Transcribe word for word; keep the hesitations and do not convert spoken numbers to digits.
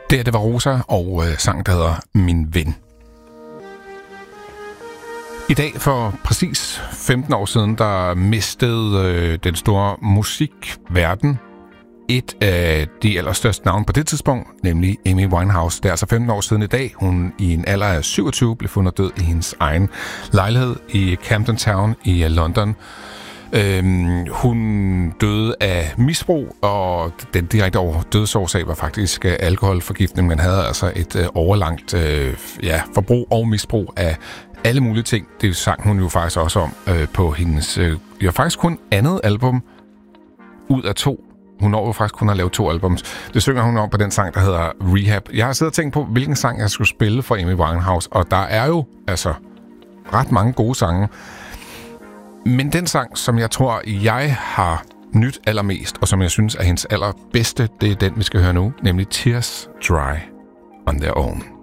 Det, det var Rosa og øh, sang, der hedder Min Ven. I dag for præcis femten år siden, der mistede øh, den store musikverden et af de allerstørste navne på det tidspunkt, nemlig Amy Winehouse. Det er altså femten år siden i dag. Hun i en alder af syvogtyve blev fundet død i hendes egen lejlighed i Camden Town i London. Øhm, hun døde af misbrug, og den direkte over dødsårsag var faktisk øh, alkoholforgiftning. Man havde altså et øh, overlangt øh, ja, forbrug og misbrug af alle mulige ting. Det sang hun jo faktisk også om øh, på hendes øh, ja, faktisk kun andet album ud af to. Hun når jo faktisk kun at lave to albums. Det synger hun om på den sang, der hedder Rehab. Jeg har siddet og tænkt på, hvilken sang jeg skulle spille for Amy Winehouse, og der er jo altså ret mange gode sange. Men den sang, som jeg tror, jeg har nyt allermest, og som jeg synes er hendes allerbedste, det er den, vi skal høre nu, nemlig Tears Dry on Their Own.